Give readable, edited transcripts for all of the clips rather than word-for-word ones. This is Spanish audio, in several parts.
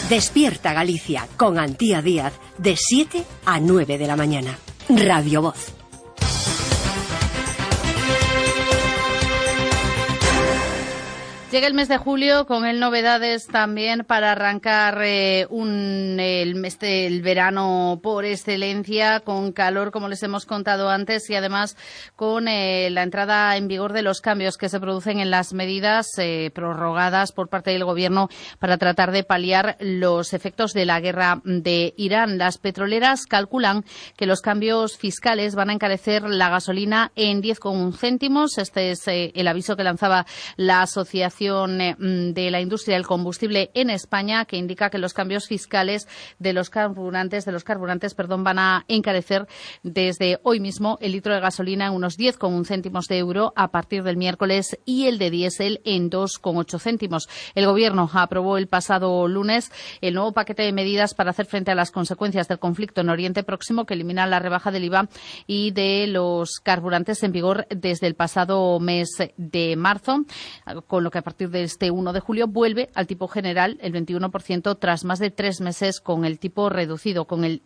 Despierta Galicia con Antía Díaz de 7 a 9 de la mañana. Radio Voz. Llega el mes de julio con novedades también para arrancar el mes del verano por excelencia, con calor, como les hemos contado antes, y además con la entrada en vigor de los cambios que se producen en las medidas prorrogadas por parte del Gobierno para tratar de paliar los efectos de la guerra de Irán. Las petroleras calculan que los cambios fiscales van a encarecer la gasolina en 10,1 céntimos. Este es el aviso que lanzaba la Asociación de la Industria del Combustible en España, que indica que los cambios fiscales de los carburantes, van a encarecer desde hoy mismo el litro de gasolina en unos 10,1 céntimos de euro a partir del miércoles y el de diésel en 2,8 céntimos. El Gobierno aprobó el pasado lunes el nuevo paquete de medidas para hacer frente a las consecuencias del conflicto en Oriente Próximo, que elimina la rebaja del IVA y de los carburantes en vigor desde el pasado mes de marzo, con lo que a partir de este 1 de julio vuelve al tipo general el 21% tras más de 3 meses con el tipo reducido, con el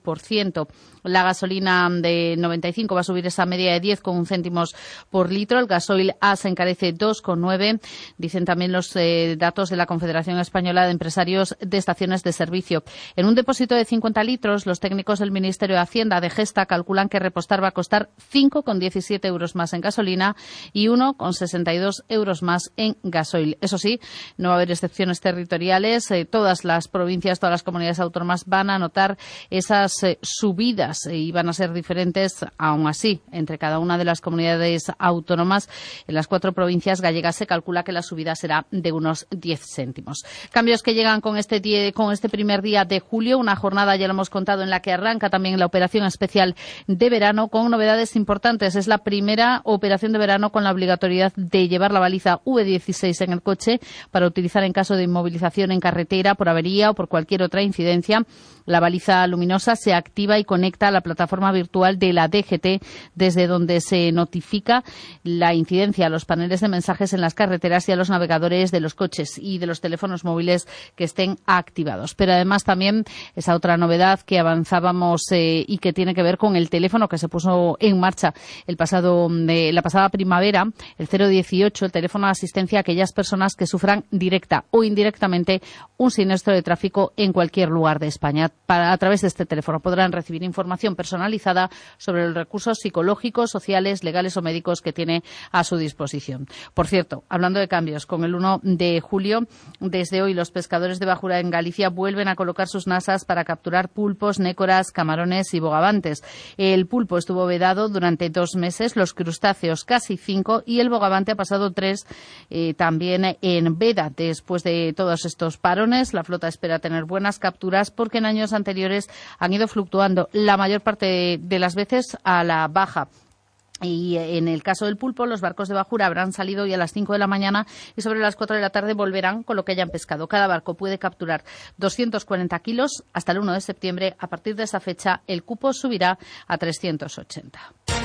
10%. La gasolina de 95 va a subir esa media de 10,1 céntimos por litro. El gasoil A se encarece 2,9. Dicen también los datos de la Confederación Española de Empresarios de Estaciones de Servicio. En un depósito de 50 litros, los técnicos del Ministerio de Hacienda de Gesta calculan que repostar va a costar 5,17 euros más en gasolina y 1,62 euros más en gasoil. Eso sí, no va a haber excepciones territoriales. Todas las provincias, todas las comunidades autónomas van a notar esas subidas y van a ser diferentes, aún así, entre cada una de las comunidades autónomas. En las 4 provincias gallegas se calcula que la subida será de unos 10 céntimos. Cambios que llegan con este primer día de julio, una jornada, ya lo hemos contado, en la que arranca también la operación especial de verano con novedades importantes. Es la primera operación de verano con la obligatoriedad de llevar la baliza V16 en el coche para utilizar en caso de inmovilización en carretera por avería o por cualquier otra incidencia. La baliza luminosa se activa y conecta a la plataforma virtual de la DGT, desde donde se notifica la incidencia a los paneles de mensajes en las carreteras y a los navegadores de los coches y de los teléfonos móviles que estén activados. Pero además también esa otra novedad que avanzábamos y que tiene que ver con el teléfono que se puso en marcha la pasada primavera, el 018, el teléfono de asistencia a aquellas personas que sufran directa o indirectamente un siniestro de tráfico en cualquier lugar de España. A través de este teléfono podrán recibir información personalizada sobre los recursos psicológicos, sociales, legales o médicos que tiene a su disposición. Por cierto, hablando de cambios, con el 1 de julio, desde hoy los pescadores de bajura en Galicia vuelven a colocar sus nasas para capturar pulpos, nécoras, camarones y bogavantes. El pulpo estuvo vedado durante 2 meses, los crustáceos casi 5 y el bogavante ha pasado 3 también en veda. Después de todos estos parones, la flota espera tener buenas capturas porque en años anteriores han ido fluctuando la mayor parte de las veces a la baja. Y en el caso del pulpo, los barcos de bajura habrán salido hoy a las 5 de la mañana y sobre las 4 de la tarde volverán con lo que hayan pescado. Cada barco puede capturar 240 kilos hasta el 1 de septiembre. A partir de esa fecha, el cupo subirá a 380.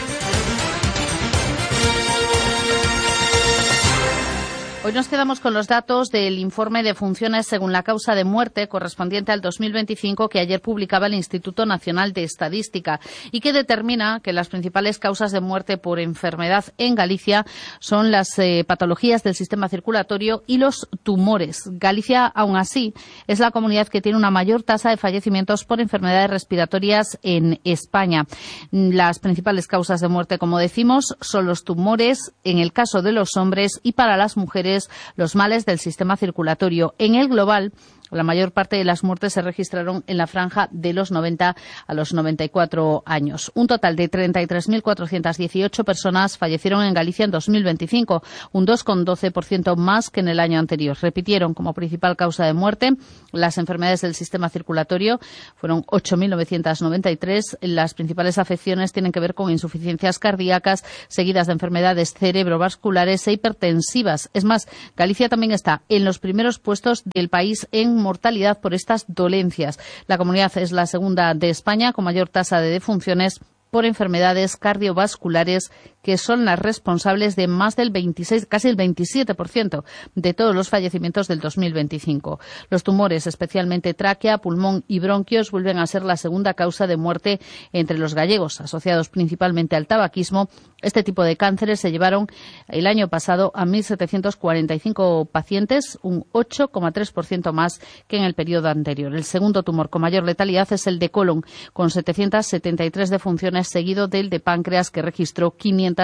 Hoy nos quedamos con los datos del informe de funciones según la causa de muerte correspondiente al 2025 que ayer publicaba el Instituto Nacional de Estadística y que determina que las principales causas de muerte por enfermedad en Galicia son las patologías del sistema circulatorio y los tumores. Galicia, aún así, es la comunidad que tiene una mayor tasa de fallecimientos por enfermedades respiratorias en España. Las principales causas de muerte, como decimos, son los tumores en el caso de los hombres y para las mujeres los males del sistema circulatorio. En el global, la mayor parte de las muertes se registraron en la franja de los 90 a los 94 años. Un total de 33.418 personas fallecieron en Galicia en 2025, un 2,12% más que en el año anterior. Repitieron como principal causa de muerte las enfermedades del sistema circulatorio. Fueron 8.993. Las principales afecciones tienen que ver con insuficiencias cardíacas, seguidas de enfermedades cerebrovasculares e hipertensivas. Es más, Galicia también está en los primeros puestos del país en mortalidad por estas dolencias. La comunidad es la segunda de España con mayor tasa de defunciones por enfermedades cardiovasculares que son las responsables de más del 26, casi el 27% de todos los fallecimientos del 2025. Los tumores, especialmente tráquea, pulmón y bronquios, vuelven a ser la segunda causa de muerte entre los gallegos, asociados principalmente al tabaquismo. Este tipo de cánceres se llevaron el año pasado a 1.745 pacientes, un 8,3% más que en el periodo anterior. El segundo tumor con mayor letalidad es el de colon, con 773 defunciones, seguido del de páncreas, que registró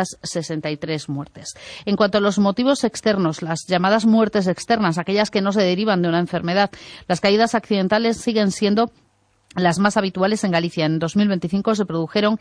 563 muertes. En cuanto a los motivos externos, las llamadas muertes externas, aquellas que no se derivan de una enfermedad, las caídas accidentales siguen siendo las más habituales en Galicia. En 2025 se produjeron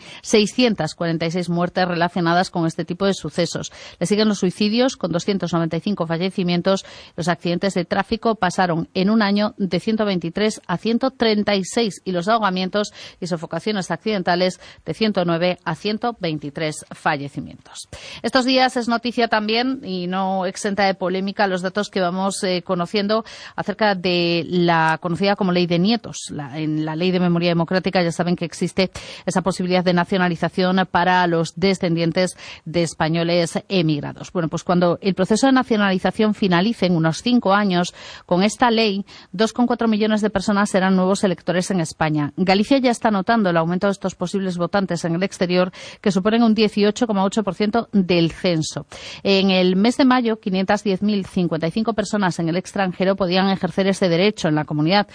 646 muertes relacionadas con este tipo de sucesos. Le siguen los suicidios, con 295 fallecimientos. Los accidentes de tráfico pasaron en un año de 123 a 136 y los ahogamientos y sofocaciones accidentales de 109 a 123 fallecimientos. Estos días es noticia también, y no exenta de polémica, los datos que vamos conociendo acerca de la conocida como ley de nietos. En la ley de memoria democrática ya saben que existe esa posibilidad de nacionalización para los descendientes de españoles emigrados. Bueno, pues cuando el proceso de nacionalización finalice en unos 5 años, con esta ley, 2,4 millones de personas serán nuevos electores en España. Galicia ya está notando el aumento de estos posibles votantes en el exterior, que suponen un 18,8% del censo. En el mes de mayo, 510.055 personas en el extranjero podían ejercer este derecho en la comunidad,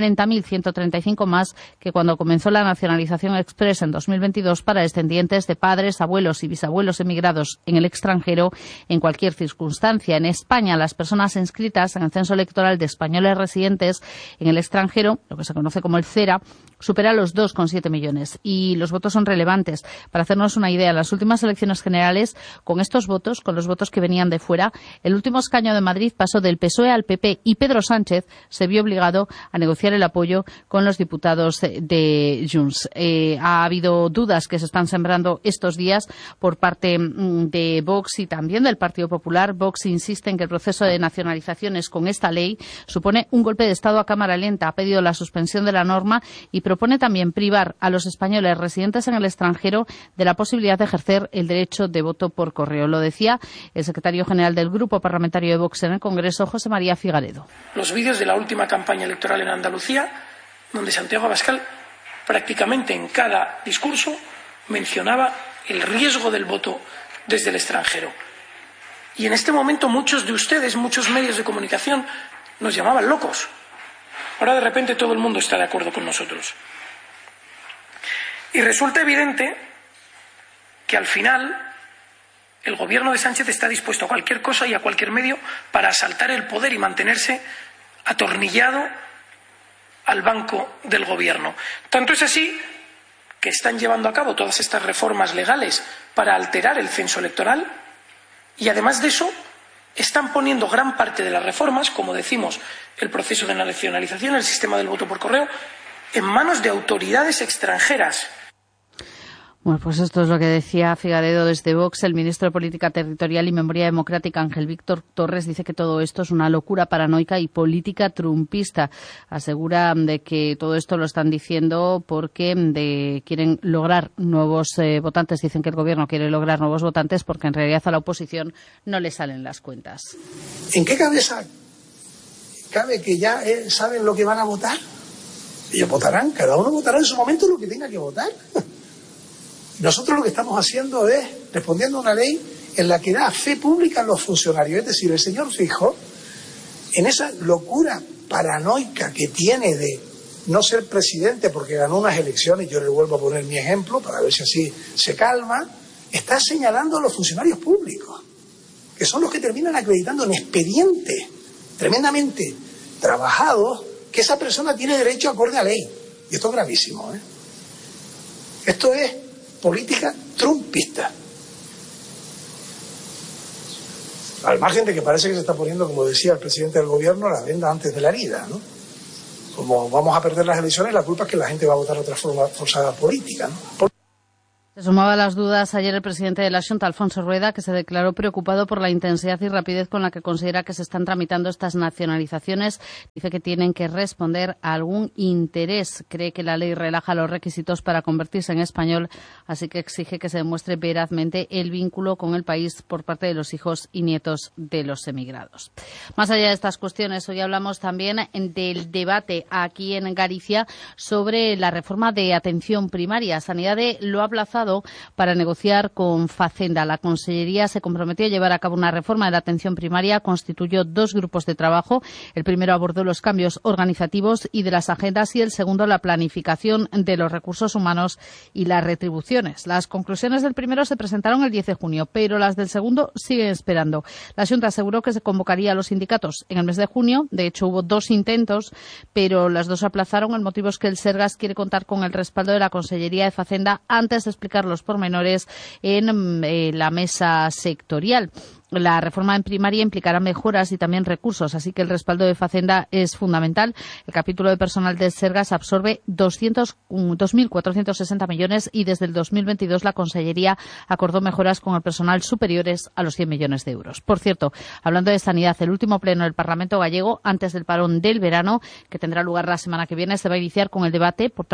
40.135 más que cuando comenzó la nacionalización express en 2022 para descendientes de padres, abuelos y bisabuelos emigrados en el extranjero en cualquier circunstancia. En España, las personas inscritas en el censo electoral de españoles residentes en el extranjero, lo que se conoce como el CERA, supera los 2,7 millones. Y los votos son relevantes. Para hacernos una idea, en las últimas elecciones generales, con estos votos, con los votos que venían de fuera, el último escaño de Madrid pasó del PSOE al PP y Pedro Sánchez se vio obligado a negociar el apoyo con los diputados de Junts. Ha habido dudas que se están sembrando estos días por parte de Vox y también del Partido Popular. Vox insiste en que el proceso de nacionalizaciones con esta ley supone un golpe de Estado a cámara lenta. Ha pedido la suspensión de la norma y propone también privar a los españoles residentes en el extranjero de la posibilidad de ejercer el derecho de voto por correo. Lo decía el secretario general del Grupo Parlamentario de Vox en el Congreso, José María Figaredo. Los vídeos de la última campaña electoral en Andalucía, donde Santiago Abascal prácticamente en cada discurso mencionaba el riesgo del voto desde el extranjero. Y en este momento muchos de ustedes, muchos medios de comunicación, nos llamaban locos. Ahora de repente todo el mundo está de acuerdo con nosotros. Y resulta evidente que al final el gobierno de Sánchez está dispuesto a cualquier cosa y a cualquier medio para asaltar el poder y mantenerse atornillado al banco del gobierno. Tanto es así que están llevando a cabo todas estas reformas legales para alterar el censo electoral y, además de eso, están poniendo gran parte de las reformas, como decimos, el proceso de nacionalización, el sistema del voto por correo, en manos de autoridades extranjeras. Bueno, pues esto es lo que decía Figaredo desde Vox. El ministro de Política Territorial y Memoria Democrática, Ángel Víctor Torres, dice que todo esto es una locura paranoica y política trumpista. Asegura de que todo esto lo están diciendo porque quieren lograr nuevos votantes. Dicen que el gobierno quiere lograr nuevos votantes porque en realidad a la oposición no le salen las cuentas. ¿En qué cabeza cabe que ya saben lo que van a votar? Ellos votarán, cada uno votará en su momento lo que tenga que votar. Nosotros lo que estamos haciendo es respondiendo a una ley en la que da fe pública a los funcionarios. Es decir, el señor Feijóo, en esa locura paranoica que tiene de no ser presidente porque ganó unas elecciones, yo le vuelvo a poner mi ejemplo para ver si así se calma, está señalando a los funcionarios públicos, que son los que terminan acreditando en expedientes tremendamente trabajados que esa persona tiene derecho acorde a ley. Y esto es gravísimo, ¿eh? Esto es política trumpista. Al margen de que parece que se está poniendo, como decía el presidente del gobierno, la venda antes de la herida, ¿no? Como vamos a perder las elecciones, la culpa es que la gente va a votar de otra forma forzada política, ¿no? Se sumaba a las dudas ayer el presidente de la Xunta, Alfonso Rueda, que se declaró preocupado por la intensidad y rapidez con la que considera que se están tramitando estas nacionalizaciones. Dice que tienen que responder a algún interés. Cree que la ley relaja los requisitos para convertirse en español, así que exige que se demuestre verazmente el vínculo con el país por parte de los hijos y nietos de los emigrados. Más allá de estas cuestiones, hoy hablamos también del debate aquí en Galicia sobre la reforma de atención primaria. Sanidade lo ha aplazado para negociar con Facenda. La Consellería se comprometió a llevar a cabo una reforma de la atención primaria. Constituyó 2 grupos de trabajo. El primero abordó los cambios organizativos y de las agendas y el segundo la planificación de los recursos humanos y las retribuciones. Las conclusiones del primero se presentaron el 10 de junio, pero las del segundo siguen esperando. La Xunta aseguró que se convocaría a los sindicatos en el mes de junio. De hecho, hubo 2 intentos, pero las 2 se aplazaron. El motivo es que el Sergas quiere contar con el respaldo de la Consellería de Facenda antes de explicar los pormenores en la mesa sectorial. La reforma en primaria implicará mejoras y también recursos, así que el respaldo de Facenda es fundamental. El capítulo de personal del Sergas absorbe 2.460 millones y desde el 2022 la Consellería acordó mejoras con el personal superiores a los 100 millones de euros. Por cierto, hablando de sanidad, el último pleno del Parlamento gallego antes del parón del verano, que tendrá lugar la semana que viene, se va a iniciar con el debate por